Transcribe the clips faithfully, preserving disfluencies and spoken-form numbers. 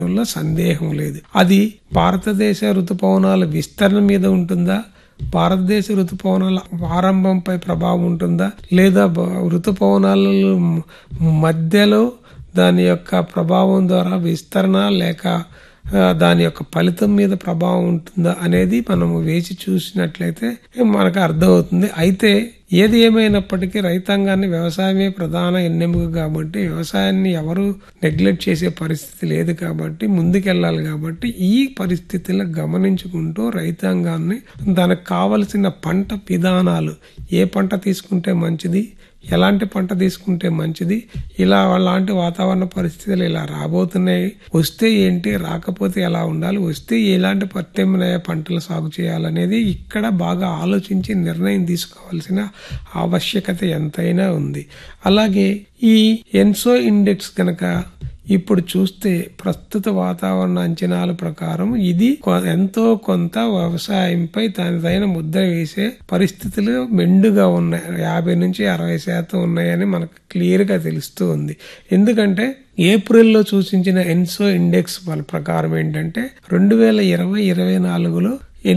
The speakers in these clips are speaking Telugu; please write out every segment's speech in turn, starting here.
సందేహం లేదు. అది భారతదేశ ఋతుపవనాల విస్తరణ మీద ఉంటుందా, భారతదేశ ఋతుపవనాల ఆరంభంపై ప్రభావం ఉంటుందా, లేదా ఋతుపవనాల మధ్యలో దాని యొక్క ప్రభావం ద్వారా విస్తరణ లేక దాని యొక్క ఫలితం మీద ప్రభావం ఉంటుందా అనేది మనము వేచి చూసినట్లయితే మనకు అర్థమవుతుంది. అయితే ఏది ఏమైనప్పటికీ రైతాంగాన్ని వ్యవసాయమే ప్రధాన ఎన్నెముక కాబట్టి వ్యవసాయాన్ని ఎవరు నెగ్లెక్ట్ చేసే పరిస్థితి లేదు కాబట్టి ముందుకెళ్ళాలి. కాబట్టి ఈ పరిస్థితులను గమనించుకుంటూ రైతాంగాన్ని దానికి కావలసిన పంట విధానాలు, ఏ పంట తీసుకుంటే మంచిది, ఎలాంటి పంట తీసుకుంటే మంచిది, ఇలా అలాంటి వాతావరణ పరిస్థితులు ఇలా రాబోతున్నాయి, వస్తే ఏంటి, రాకపోతే ఎలా ఉండాలి, వస్తే ఎలాంటి ప్రత్యామ్నాయ పంటలు సాగు చేయాలనేది ఇక్కడ బాగా ఆలోచించి నిర్ణయం తీసుకోవాల్సిన ఆవశ్యకత ఎంతైనా ఉంది. అలాగే ఈ ఎన్సో ఇండెక్స్ కనుక ఇప్పుడు చూస్తే ప్రస్తుత వాతావరణ అంచనాల ప్రకారం ఇది ఎంతో కొంత వ్యవసాయంపై తనదైన ముద్ర వేసే పరిస్థితులు మెండుగా ఉన్నాయి. యాభై నుంచి అరవై శాతం ఉన్నాయని మనకు క్లియర్ గా తెలుస్తూ ఉంది. ఎందుకంటే ఏప్రిల్లో సూచించిన ఎన్సో ఇండెక్స్ వాళ్ళ ప్రకారం ఏంటంటే రెండు వేల ఇరవై ఇరవై నాలుగులో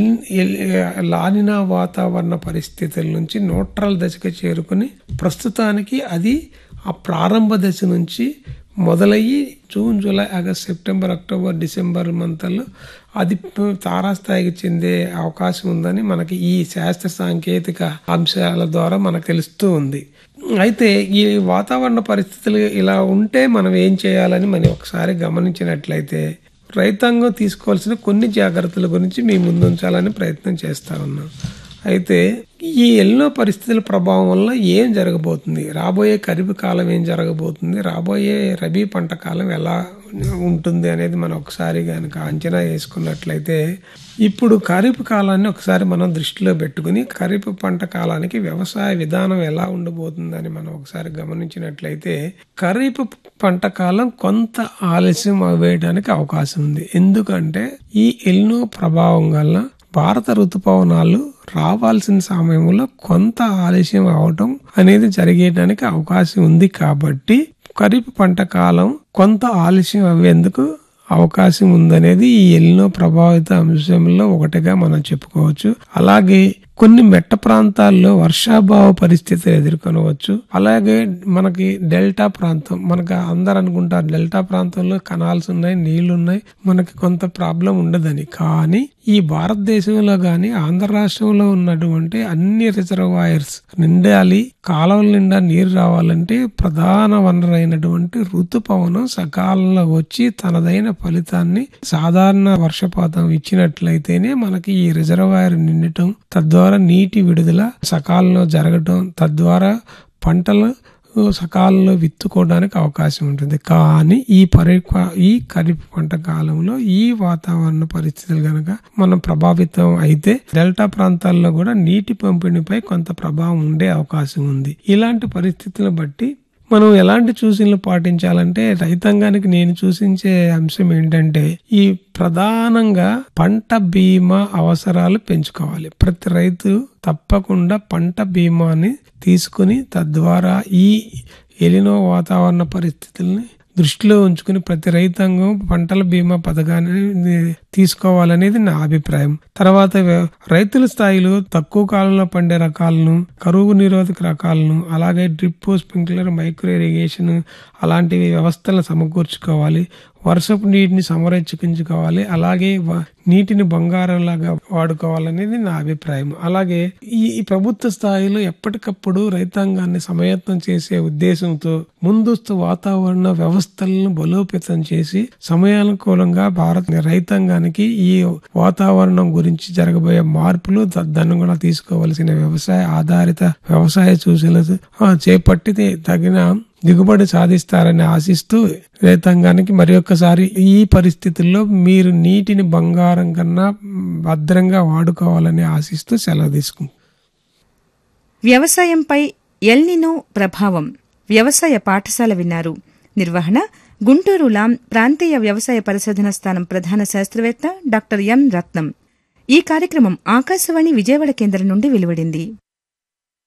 లానినా వాతావరణ పరిస్థితుల నుంచి న్యూట్రల్ దశకు చేరుకుని ప్రస్తుతానికి అది ఆ ప్రారంభ దశ నుంచి మొదలయ్యి June, July, August, September, October, December మంత్లో అది తారాస్థాయికి చెందే అవకాశం ఉందని మనకి ఈ శాస్త్ర సాంకేతిక అంశాల ద్వారా మనకు తెలుస్తూ ఉంది. అయితే ఈ వాతావరణ పరిస్థితులు ఇలా ఉంటే మనం ఏం చేయాలని మనం ఒకసారి గమనించినట్లయితే రైతాంగం తీసుకోవాల్సిన కొన్ని జాగ్రత్తల గురించి మీ ముందుంచాలని ప్రయత్నం చేస్తా ఉన్నాం. అయితే ఈ ఎల్నో పరిస్థితుల ప్రభావం వల్ల ఏం జరగబోతుంది, రాబోయే ఖరీఫ్ కాలం ఏం జరగబోతుంది, రాబోయే రబీ పంట కాలం ఎలా ఉంటుంది అనేది మనం ఒకసారి కనుక అంచనా వేసుకున్నట్లయితే ఇప్పుడు ఖరీఫ్ కాలాన్ని ఒకసారి మనం దృష్టిలో పెట్టుకుని ఖరీఫ్ పంట కాలానికి వ్యవసాయ విధానం ఎలా ఉండబోతుందని మనం ఒకసారి గమనించినట్లయితే ఖరీఫ్ పంట కాలం కొంత ఆలస్యం అవ్వేయడానికి అవకాశం ఉంది. ఎందుకంటే ఈ ఎల్నో ప్రభావం వల్ల భారత ఋతుపవనాలు రావాల్సిన సమయంలో కొంత ఆలస్యం అవటం అనేది జరిగేయడానికి అవకాశం ఉంది. కాబట్టి ఖరీఫ్ పంట కాలం కొంత ఆలస్యం అయ్యేందుకు అవకాశం ఉందనేది ఈ ఎల్నో ప్రభావిత అంశంలో ఒకటిగా మనం చెప్పుకోవచ్చు. అలాగే కొన్ని మెట్ట ప్రాంతాల్లో వర్షాభావ పరిస్థితులు ఎదుర్కొనవచ్చు. అలాగే మనకి డెల్టా ప్రాంతం, మనకు అందరు అనుకుంటారు డెల్టా ప్రాంతంలో కెనాల్స్ ఉన్నాయి, నీళ్లు ఉన్నాయి, మనకి కొంత ప్రాబ్లం ఉండదని. కానీ ఈ భారతదేశంలో గాని ఆంధ్ర రాష్ట్రంలో ఉన్నటువంటి అన్ని రిజర్వాయర్స్ నిండాలి, కాలువల నిండా నీరు రావాలంటే ప్రధాన వనరు అయినటువంటి ఋతుపవనం సకాలంలో వచ్చి తనదైన ఫలితాన్ని సాధారణ వర్షపాతం ఇచ్చినట్లయితేనే మనకి ఈ రిజర్వాయర్ నిండటం, తద్వారా నీటి విడుదల సకాలంలో జరగటం, తద్వారా పంటలు సకాలంలో విత్తుకోవడానికి అవకాశం ఉంటుంది. కానీ ఈ పరి ఈ ఖరీఫ్ పంట కాలంలో ఈ వాతావరణ పరిస్థితులు గనక మనం ప్రభావితం అయితే డెల్టా ప్రాంతాల్లో కూడా నీటి పంపిణీపై కొంత ప్రభావం ఉండే అవకాశం ఉంది. ఇలాంటి పరిస్థితులను బట్టి మనం ఎలాంటి సూచనలు పాటించాలంటే రైతాంగానికి నేను సూచించే అంశం ఏంటంటే ఈ ప్రధానంగా పంట బీమా అవసరాలు పెంచుకోవాలి. ప్రతి రైతు తప్పకుండా పంట బీమాని తీసుకుని తద్వారా ఈ ఎలినో వాతావరణ పరిస్థితుల్ని దృష్టిలో ఉంచుకుని ప్రతి రైతాంగం పంటల బీమా పథకాన్ని తీసుకోవాలనేది నా అభిప్రాయం. తర్వాత రైతుల స్థాయిలో తక్కువ కాలంలో పండే రకాలను, కరువు నిరోధక రకాలను, అలాగే డ్రిప్, స్ప్రింక్లర్, మైక్రో ఇరిగేషన్ అలాంటి వ్యవస్థలను సమకూర్చుకోవాలి. వర్షపు నీటిని సంరక్షించుకోవాలి. అలాగే నీటిని బంగారంలాగా వాడుకోవాలనేది నా అభిప్రాయం. అలాగే ఈ ప్రభుత్వ స్థాయిలో ఎప్పటికప్పుడు రైతాంగాన్ని సమయత్నం చేసే ఉద్దేశంతో ముందస్తు వాతావరణ వ్యవస్థలను బలోపేతం చేసి సమయానుకూలంగా భారత రైతాంగానికి ఈ వాతావరణం గురించి జరగబోయే మార్పులు తదనుగుణంగా తీసుకోవాల్సిన వ్యవసాయ ఆధారిత వ్యవసాయ సూచనలు చేపట్టి తగిన దిగుబడి సాధిస్తారని ఆశిస్తూ రైతాంగానికి మరి ఒక్కసారి ఈ పరిస్థితుల్లో మీరు నీటిని బంగారం కన్నా భద్రంగా వాడుకోవాలని ఆశిస్తూ సెలవు తీసుకుంటాం. వ్యవసాయంపై ఎల్ నినో ప్రభావం వ్యవసాయ పాఠశాల విన్నారు. నిర్వహణ గుంటూరు లాం ప్రాంతీయ వ్యవసాయ పరిశోధన స్థానం ప్రధాన శాస్త్రవేత్త డాక్టర్ ఎం రత్నం. ఈ కార్యక్రమం ఆకాశవాణి విజయవాడ కేంద్రం నుండి వెలువడింది.